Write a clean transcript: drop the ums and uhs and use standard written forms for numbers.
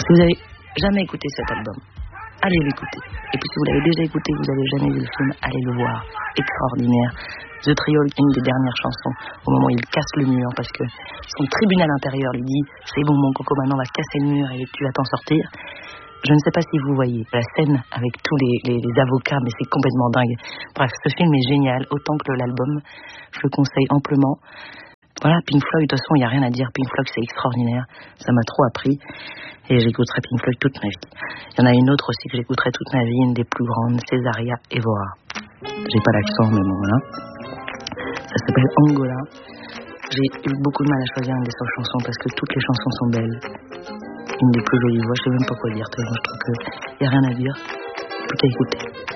Si vous avez jamais écouté cet album, allez l'écouter. Et puis si vous l'avez déjà écouté, vous n'avez jamais vu le film, allez le voir. Extraordinaire. The Trio, une des dernières chansons, au moment où il casse le mur, parce que son tribunal intérieur lui dit « C'est bon mon coco, maintenant on va casser le mur et tu vas t'en sortir ». Je ne sais pas si vous voyez la scène avec tous les avocats, mais c'est complètement dingue. Bref, ce film est génial, autant que l'album. Je le conseille amplement. Voilà, Pink Floyd, de toute façon, il n'y a rien à dire. Pink Floyd, c'est extraordinaire. Ça m'a trop appris. Et j'écouterai Pink Floyd toute ma vie. Il y en a une autre aussi que j'écouterai toute ma vie, une des plus grandes, Césaria Evora. J'ai pas l'accent, mais bon, voilà. Ça s'appelle Angola. J'ai eu beaucoup de mal à choisir une des 100 chansons parce que toutes les chansons sont belles. Une des plus jolies voix, je sais même pas quoi dire. Je trouve qu'il n'y a rien à dire. Plus qu'à écouter.